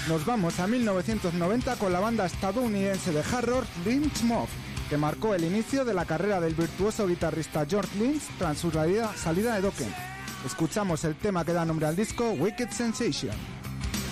Nos vamos a 1990 con la banda estadounidense de hard rock Lynch Mob, que marcó el inicio de la carrera del virtuoso guitarrista George Lynch tras su salida de Dokken. Escuchamos el tema que da nombre al disco, Wicked Sensation.